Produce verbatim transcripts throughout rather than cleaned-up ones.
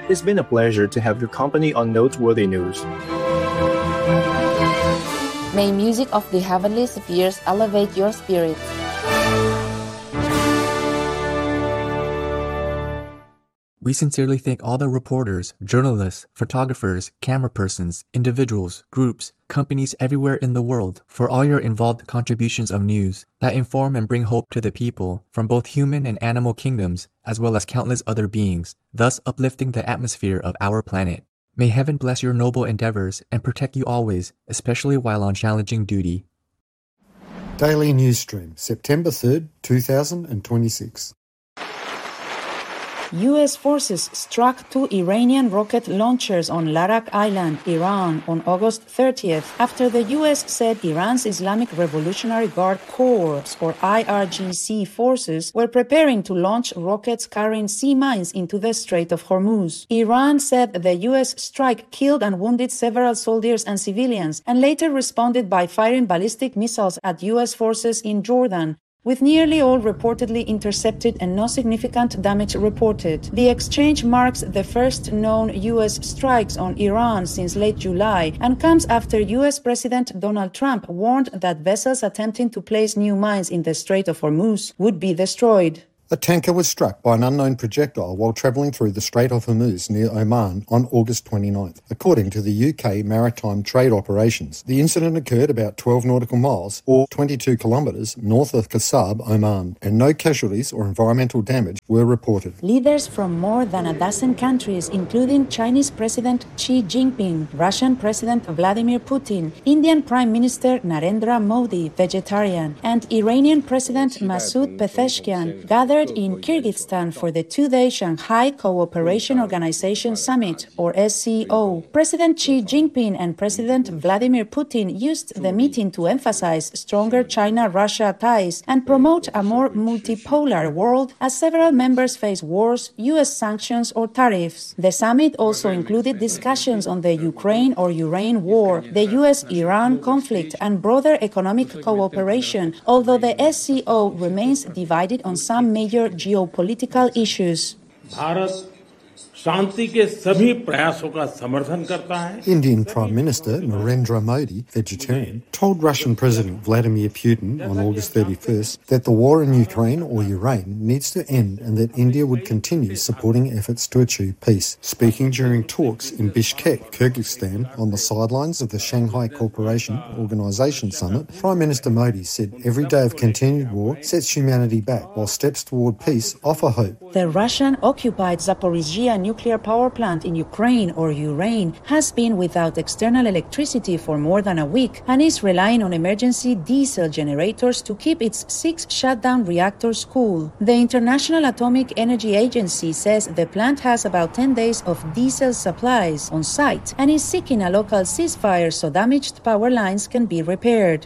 It's been a pleasure to have your company on Noteworthy News. May music of the heavenly spheres elevate your spirits. We sincerely thank all the reporters, journalists, photographers, camera persons, individuals, groups, companies everywhere in the world for all your involved contributions of news that inform and bring hope to the people from both human and animal kingdoms, as well as countless other beings, thus uplifting the atmosphere of our planet. May heaven bless your noble endeavors and protect you always, especially while on challenging duty. Daily News Stream, September third, two thousand twenty-six. U S forces struck two Iranian rocket launchers on Larak Island, Iran, on August thirtieth, after the U S said Iran's Islamic Revolutionary Guard Corps, or I R G C forces, were preparing to launch rockets carrying sea mines into the Strait of Hormuz. Iran said the U S strike killed and wounded several soldiers and civilians, and later responded by firing ballistic missiles at U S forces in Jordan, with nearly all reportedly intercepted and no significant damage reported. The exchange marks the first known U S strikes on Iran since late July and comes after U S President Donald Trump warned that vessels attempting to place new mines in the Strait of Hormuz would be destroyed. A tanker was struck by an unknown projectile while travelling through the Strait of Hormuz near Oman on August twenty-ninth, according to the U K Maritime Trade Operations. The incident occurred about twelve nautical miles, or twenty-two kilometres, north of Kasab, Oman, and no casualties or environmental damage were reported. Leaders from more than a dozen countries, including Chinese President Xi Jinping, Russian President Vladimir Putin, Indian Prime Minister Narendra Modi, vegetarian, and Iranian President Masoud Pezeshkian, gathered in Kyrgyzstan for the two-day Shanghai Cooperation Organization Summit, or S C O. President Xi Jinping and President Vladimir Putin used the meeting to emphasize stronger China-Russia ties and promote a more multipolar world as several members face wars, U S sanctions, or tariffs. The summit also included discussions on the Ukraine or Iran war, the U S-Iran conflict, and broader economic cooperation, although the S C O remains divided on some major geopolitical issues. Indian Prime Minister Narendra Modi, vegetarian, told Russian President Vladimir Putin on August thirty-first that the war in Ukraine or Iran needs to end and that India would continue supporting efforts to achieve peace. Speaking during talks in Bishkek, Kyrgyzstan, on the sidelines of the Shanghai Cooperation Organization Summit, Prime Minister Modi said every day of continued war sets humanity back, while steps toward peace offer hope. The Russian-occupied Zaporizhia nuclear power plant in Ukraine or Iran has been without external electricity for more than a week and is relying on emergency diesel generators to keep its six shutdown reactors cool. The International Atomic Energy Agency says the plant has about ten days of diesel supplies on site and is seeking a local ceasefire so damaged power lines can be repaired.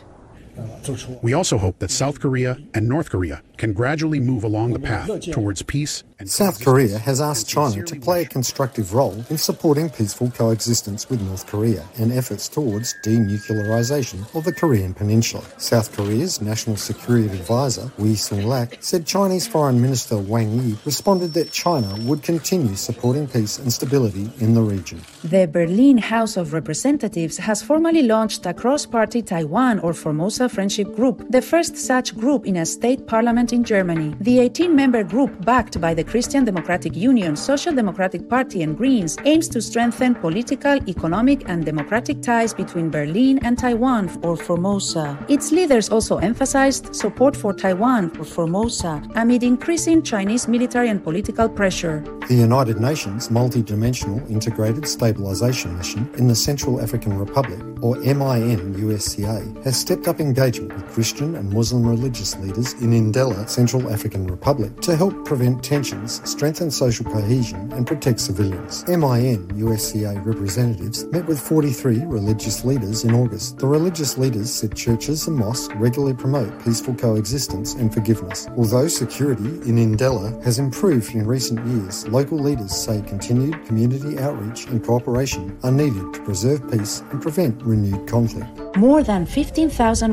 We also hope that South Korea and North Korea can gradually move along the path towards peace. And South Korea has asked China to play a constructive role in supporting peaceful coexistence with North Korea and efforts towards denuclearization of the Korean Peninsula. South Korea's National Security Advisor, Wee Sung-lak, said Chinese Foreign Minister Wang Yi responded that China would continue supporting peace and stability in the region. The Berlin House of Representatives has formally launched a cross-party Taiwan or Formosa Friendship Group, the first such group in a state parliament in Germany. The eighteen-member group, backed by the Christian Democratic Union, Social Democratic Party and Greens, aims to strengthen political, economic and democratic ties between Berlin and Taiwan or Formosa. Its leaders also emphasized support for Taiwan or Formosa amid increasing Chinese military and political pressure. The United Nations Multidimensional Integrated Stabilization Mission in the Central African Republic, or M I N U S C A, has stepped up engagement with Christian and Muslim religious leaders in Ndela, Central African Republic, to help prevent tensions, strengthen social cohesion and protect civilians. M I N U S C A representatives met with forty-three religious leaders in August. The religious leaders said churches and mosques regularly promote peaceful coexistence and forgiveness. Although security in Ndela has improved in recent years, local leaders say continued community outreach and cooperation are needed to preserve peace and prevent renewed conflict. More than fifteen thousand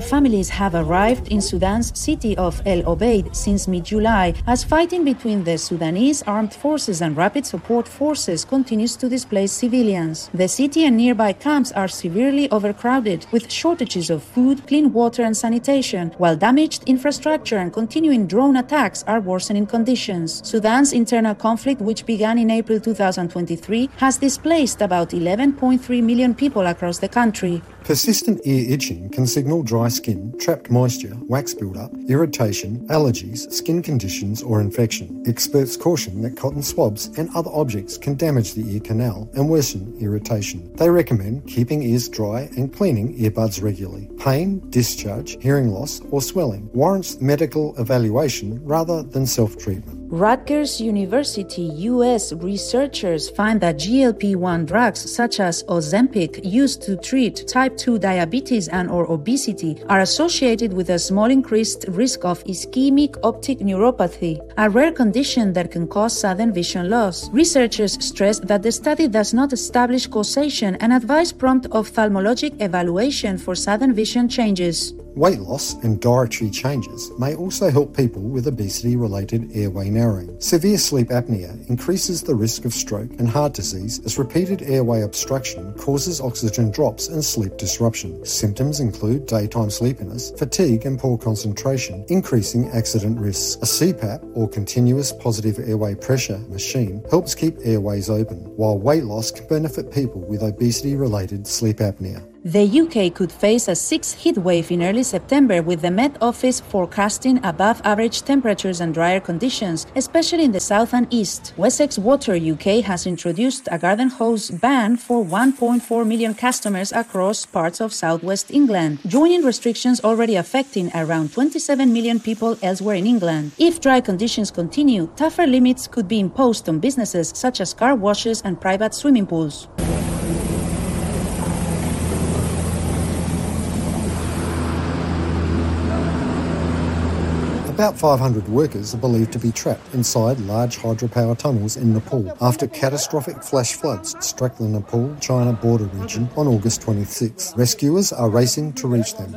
families have arrived in Sudan's city of El Obeid since mid-July, as fighting between the Sudanese armed forces and rapid support forces continues to displace civilians. The city and nearby camps are severely overcrowded, with shortages of food, clean water and sanitation, while damaged infrastructure and continuing drone attacks are worsening conditions. Sudan's internal conflict, which began in April two thousand twenty-three, has displaced about eleven point three million people across the country. Persistent ear itching can signal dry skin, trapped moisture, wax buildup, irritation, allergies, skin conditions or infection. Experts caution that cotton swabs and other objects can damage the ear canal and worsen irritation. They recommend keeping ears dry and cleaning earbuds regularly. Pain, discharge, hearing loss or swelling warrants medical evaluation rather than self-treatment. Rutgers University U S researchers find that G L P one drugs such as Ozempic, used to treat type two diabetes and or obesity, are associated with a small increased risk of ischemic optic neuropathy, a rare condition that can cause sudden vision loss. Researchers stress that the study does not establish causation and advise prompt ophthalmologic evaluation for sudden vision changes. Weight loss and dietary changes may also help people with obesity-related airway narrowing. Severe sleep apnea increases the risk of stroke and heart disease as repeated airway obstruction causes oxygen drops and sleep disruption. Symptoms include daytime sleepiness, fatigue and poor concentration, increasing accident risks. A C PAP, or continuous positive airway pressure machine, helps keep airways open, while weight loss can benefit people with obesity-related sleep apnea. The U K could face a sixth heat wave in early September, with the Met Office forecasting above average temperatures and drier conditions, especially in the south and east. Wessex Water U K has introduced a garden hose ban for one point four million customers across parts of southwest England, joining restrictions already affecting around twenty-seven million people elsewhere in England. If dry conditions continue, tougher limits could be imposed on businesses such as car washes and private swimming pools. About five hundred workers are believed to be trapped inside large hydropower tunnels in Nepal after catastrophic flash floods struck the Nepal-China border region on August twenty-sixth. Rescuers are racing to reach them.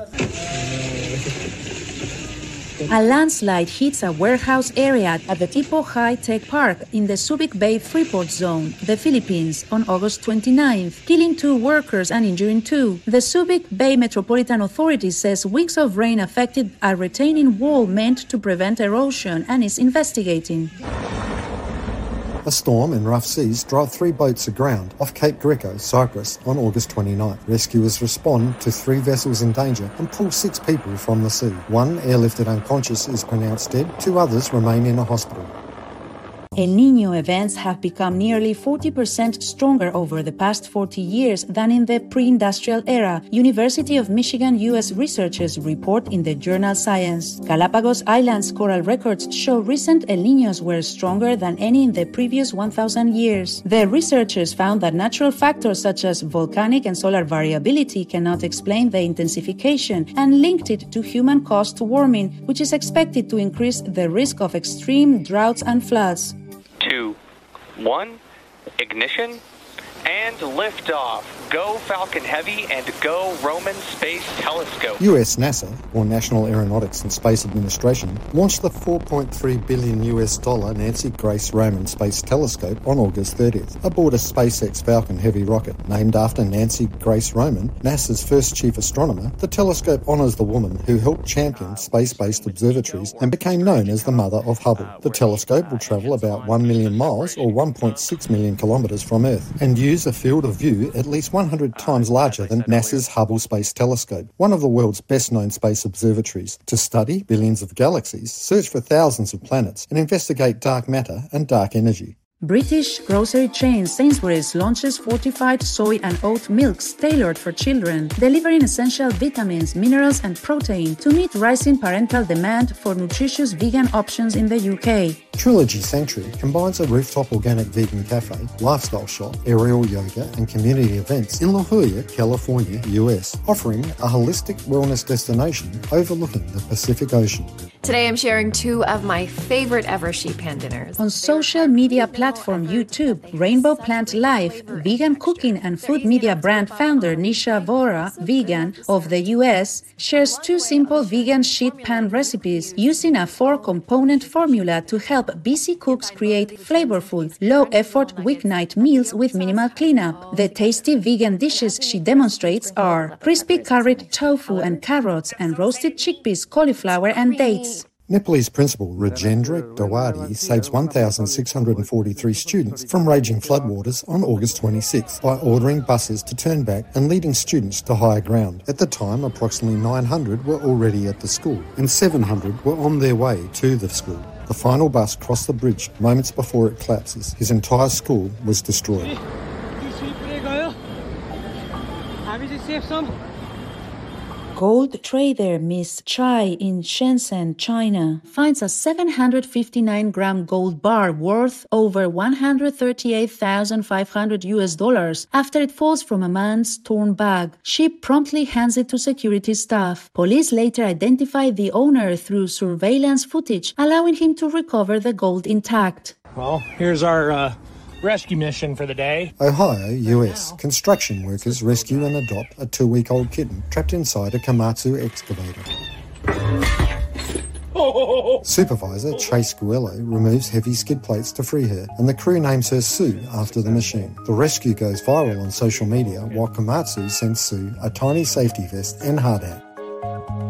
A landslide hits a warehouse area at the Tipo High-Tech Park in the Subic Bay Freeport Zone, the Philippines, on August twenty-ninth, killing two workers and injuring two. The Subic Bay Metropolitan Authority says weeks of rain affected a retaining wall meant to prevent erosion and is investigating. A storm and rough seas drive three boats aground off Cape Greco, Cyprus, on August twenty-ninth. Rescuers respond to three vessels in danger and pull six people from the sea. One, airlifted unconscious, is pronounced dead. Two others remain in a hospital. El Niño events have become nearly forty percent stronger over the past forty years than in the pre-industrial era, University of Michigan U S researchers report in the journal Science. Galapagos Islands coral records show recent El Niños were stronger than any in the previous one thousand years. The researchers found that natural factors such as volcanic and solar variability cannot explain the intensification and linked it to human-caused warming, which is expected to increase the risk of extreme droughts and floods. Two, one, ignition, and liftoff. Go Falcon Heavy and go Roman Space Telescope. U S NASA, or National Aeronautics and Space Administration, launched the four point three billion U S dollar Nancy Grace Roman Space Telescope on August thirtieth, aboard a SpaceX Falcon Heavy rocket. Named after Nancy Grace Roman, NASA's first chief astronomer, the telescope honours the woman who helped champion space-based observatories and became known as the mother of Hubble. The telescope will travel about one million miles, or one point six million kilometres from Earth, and use a field of view at least one hundred times larger than NASA's Hubble Space Telescope, one of the world's best-known space observatories, to study billions of galaxies, search for thousands of planets, and investigate dark matter and dark energy. British grocery chain Sainsbury's launches fortified soy and oat milks tailored for children, delivering essential vitamins, minerals and protein to meet rising parental demand for nutritious vegan options in the U K. Trilogy Sanctuary combines a rooftop organic vegan cafe, lifestyle shop, aerial yoga and community events in La Jolla, California, U S, offering a holistic wellness destination overlooking the Pacific Ocean. Today I'm sharing two of my favorite ever sheep pan dinners. On social media platform YouTube, Rainbow Plant Life, vegan cooking and food media brand founder Nisha Vora, vegan, of the U S, shares two simple vegan sheet pan recipes using a four-component formula to help busy cooks create flavorful, low-effort weeknight meals with minimal cleanup. The tasty vegan dishes she demonstrates are crispy curried tofu and carrots and roasted chickpeas, cauliflower and dates. Nepalese principal Rajendra Dawadi saves one thousand six hundred forty-three students from raging floodwaters on August twenty-sixth by ordering buses to turn back and leading students to higher ground. At the time, approximately nine hundred were already at the school and seven hundred were on their way to the school. The final bus crossed the bridge moments before it collapses. His entire school was destroyed. Gold trader Miss Chai in Shenzhen, China, finds a seven hundred fifty-nine gram gold bar worth over one hundred thirty-eight thousand five hundred U S dollars after it falls from a man's torn bag. She promptly hands it to security staff. Police later identified the owner through surveillance footage, allowing him to recover the gold intact. Well, here's our uh, rescue mission for the day. Ohio, U S. Construction workers rescue and adopt a two-week-old kitten trapped inside a Komatsu excavator. Supervisor Chase Guello removes heavy skid plates to free her, and the crew names her Sue after the machine. The rescue goes viral on social media, while Komatsu sends Sue a tiny safety vest and hard hat.